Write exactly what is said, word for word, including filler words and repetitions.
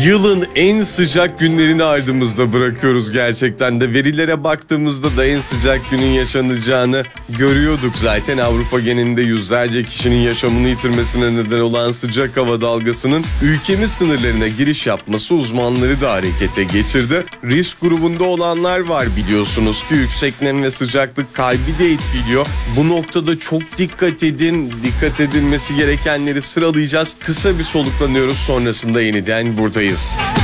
Yılın en sıcak günlerini ardımızda bırakıyoruz gerçekten de. Verilere baktığımızda da en sıcak günün yaşanacağını görüyorduk zaten. Avrupa genelinde yüzlerce kişinin yaşamını yitirmesine neden olan sıcak hava dalgasının ülkemiz sınırlarına giriş yapması uzmanları da harekete geçirdi. Risk grubunda olanlar var biliyorsunuz ki yüksek nem ve sıcaklık kalbi de etkiliyor. Bu noktada çok dikkat edin, dikkat edilmesi gerekenleri sıralayacağız. Kısa bir soluklanıyoruz, sonrasında yeniden buradayız.